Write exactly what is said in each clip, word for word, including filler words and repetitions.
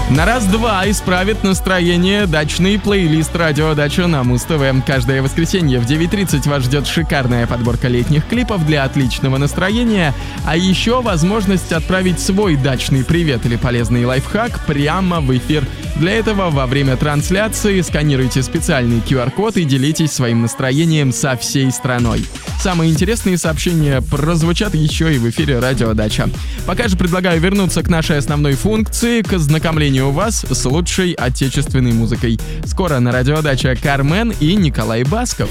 На раз-два исправит настроение дачный плейлист «Радио Дача» на Муз-ТВ. Каждое воскресенье в девять тридцать вас ждет шикарная подборка летних клипов для отличного настроения, а еще возможность отправить свой дачный привет или полезный лайфхак прямо в эфир. Для этого во время трансляции сканируйте специальный ку ар-код и делитесь своим настроением со всей страной. Самые интересные сообщения прозвучат еще и в эфире «Радио Дача». Пока же предлагаю вернуться к нашей основной функции, к ознакомлению вас с лучшей отечественной музыкой. Скоро на «Радио Дача» Кармен и Николай Басков.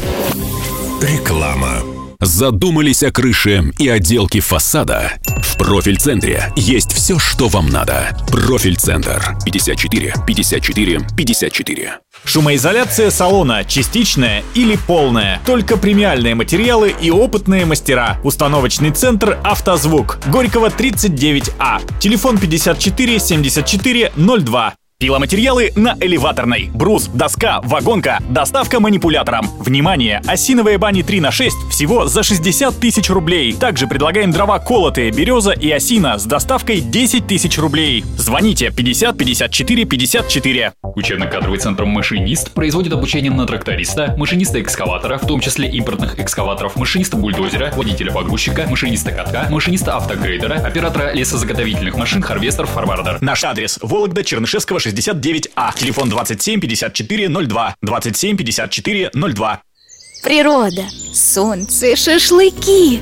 Реклама. Задумались о крыше и отделке фасада? В Профиль-центре есть все, что вам надо. Профиль-центр. пятьдесят четыре пятьдесят четыре пятьдесят четыре. Шумоизоляция салона частичная или полная. Только премиальные материалы и опытные мастера. Установочный центр «Автозвук». Горького, тридцать девять А. Телефон пятьдесят четыре семьдесят четыре ноль два. Пиломатериалы на Элеваторной. Брус, доска, вагонка, доставка манипулятором. Внимание! Осиновые бани три на шесть всего за шестьдесят тысяч рублей. Также предлагаем дрова колотые, береза и осина с доставкой десять тысяч рублей. Звоните пятьдесят пятьдесят четыре пятьдесят четыре. Учебно-кадровый центр «Машинист» производит обучение на тракториста, машиниста-экскаватора, в том числе импортных экскаваторов, машиниста-бульдозера, водителя-погрузчика, машиниста-катка, машиниста-автогрейдера, оператора лесозаготовительных машин, харвестер, форвардер. Наш адрес: Вологда, Чернышевского, шестьдесят девять А. Телефон двадцать семь пятьдесят четыре ноль два. двадцать семь пятьдесят четыре ноль два. Природа, солнце, шашлыки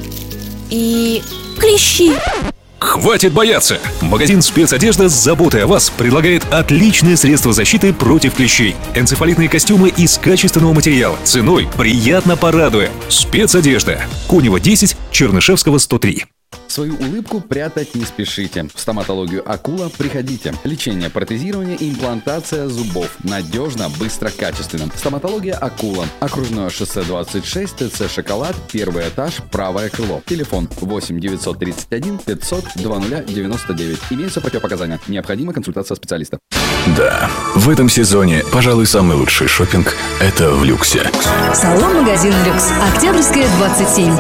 и клещи. Хватит бояться! Магазин «Спецодежда» с заботой о вас предлагает отличные средства защиты против клещей. Энцефалитные костюмы из качественного материала. Ценой приятно порадуем. «Спецодежда». Кунева десять, Чернышевского сто три. Свою улыбку прятать не спешите. В стоматологию «Акула» приходите. Лечение, протезирование и имплантация зубов. Надежно, быстро, качественно. Стоматология «Акула». Окружное шоссе двадцать шесть, ТЦ «Шоколад», первый этаж, правое крыло. Телефон восемь девятьсот тридцать один пятьсот двадцать девяносто девять. Имеются противопоказания. Необходима консультация специалиста. Да, в этом сезоне, пожалуй, самый лучший шопинг – это в люксе. Салон-магазин «Люкс». Октябрьская, двадцать семь.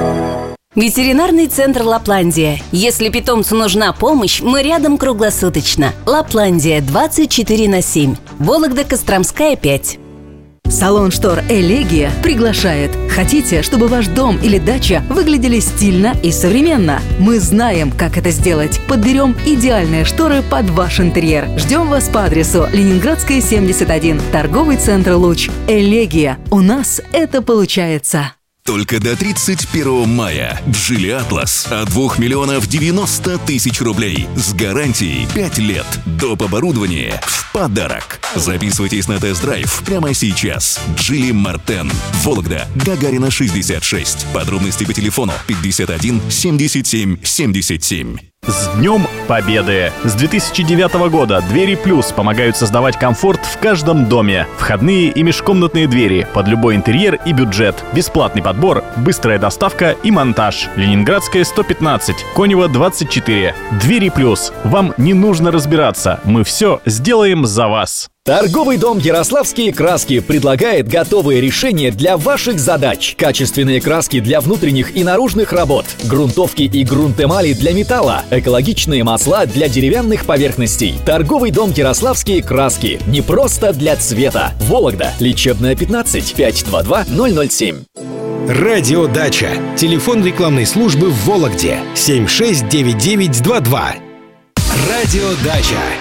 Ветеринарный центр «Лапландия». Если питомцу нужна помощь, мы рядом круглосуточно. «Лапландия» двадцать четыре на семь. Вологда, Костромская, пять. Салон штор «Элегия» приглашает. Хотите, чтобы ваш дом или дача выглядели стильно и современно? Мы знаем, как это сделать. Подберем идеальные шторы под ваш интерьер. Ждем вас по адресу Ленинградская, семьдесят один. Торговый центр «Луч». «Элегия». У нас это получается. Только до тридцать первого мая Geely Atlas от двух миллионов девяносто тысяч рублей с гарантией пять лет. Доп. Оборудование в подарок. Записывайтесь на тест-драйв прямо сейчас. Geely Marten. Вологда, Гагарина, шестьдесят шесть. Подробности по телефону пятьдесят один семьдесят семь семьдесят семь. С Днем Победы! С две тысячи девятого года Двери Плюс помогают создавать комфорт в каждом доме. Входные и межкомнатные двери под любой интерьер и бюджет. Бесплатный подбор, быстрая доставка и монтаж. Ленинградская, сто пятнадцать, Конева, двадцать четыре. Двери Плюс. Вам не нужно разбираться. Мы все сделаем за вас. Торговый дом «Ярославские краски» предлагает готовые решения для ваших задач. Качественные краски для внутренних и наружных работ, грунтовки и грунт-эмали для металла, экологичные масла для деревянных поверхностей. Торговый дом «Ярославские краски». Не просто для цвета. Вологда, Лечебная, пятнадцать, пятьсот двадцать два ноль ноль семь. Радио Дача. Телефон рекламной службы в Вологде. семь шесть девять девять два два. Радио Дача.